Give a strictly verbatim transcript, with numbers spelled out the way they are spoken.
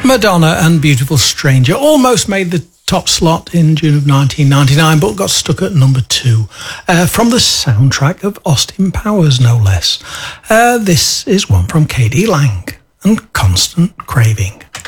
Madonna and Beautiful Stranger almost made the top slot in June of nineteen ninety-nine, but got stuck at number two, uh, from the soundtrack of Austin Powers, no less. Uh, this is one from K D Lang and Constant Craving.